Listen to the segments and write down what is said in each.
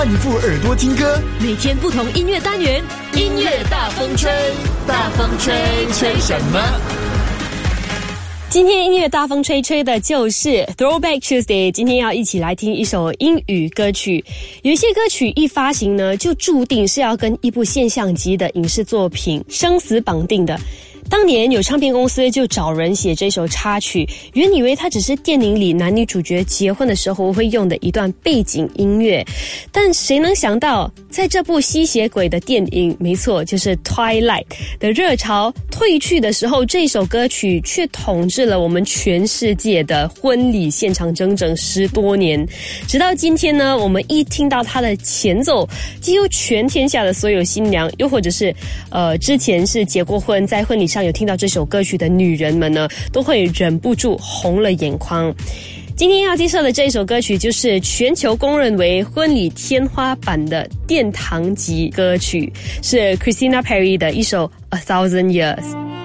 你副耳朵听歌， 每天不同音乐单元， 音乐大风吹，大风吹，吹什么？ 今天音乐大风吹吹的就是 Throwback Tuesday， 今天要一起来听一首英语歌曲。有一些歌曲一发行呢，就注定是要跟一部现象级的影视作品生死绑定的。当年有唱片公司就找人写这首插曲，原以为它只是电影里男女主角结婚的时候会用的一段背景音乐，但谁能想到在这部吸血鬼的电影，没错，就是 Twilight 的热潮退去的时候，这首歌曲却统治了我们全世界的婚礼现场整整10多年。直到今天呢，我们一听到它的前奏，几乎全天下的所有新娘，又或者是之前是结过婚，在婚礼上有听到这首歌曲的女人们呢，都会忍不住红了眼眶。今天要介绍的这首歌曲就是全球公认为婚礼天花板的殿堂级歌曲，是 Christina Perri 的一首 A Thousand Years。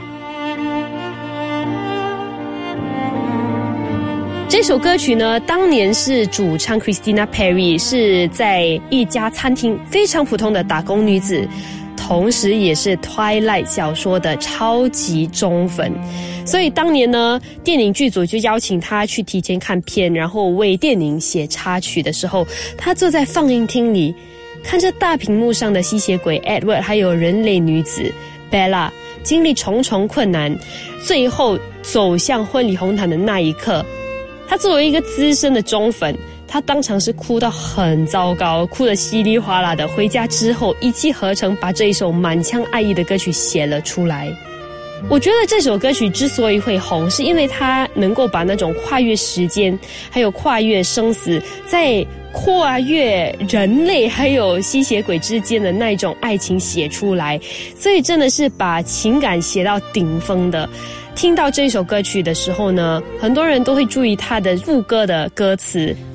这首歌曲呢，当年是主唱 Christina Perri 是在一家餐厅非常普通的打工女子，同时也是 Twilight 小说的超级忠粉，所以当年呢，电影剧组就邀请他去提前看片，然后为电影写插曲的时候，他坐在放映厅里，看着大屏幕上的吸血鬼 Edward 还有人类女子 Bella 经历重重困难，最后走向婚礼红毯的那一刻，他作为一个资深的忠粉，他当场是哭到很糟糕，哭得稀里哗啦的。回家之后一气呵成把这一首满腔爱意的歌曲写了出来。我觉得这首歌曲之所以会红，是因为它能够把那种跨越时间，还有跨越生死，在跨越人类还有吸血鬼之间的那种爱情写出来，所以真的是把情感写到顶峰的。听到这首歌曲的时候呢，很多人都会注意它的副歌的歌词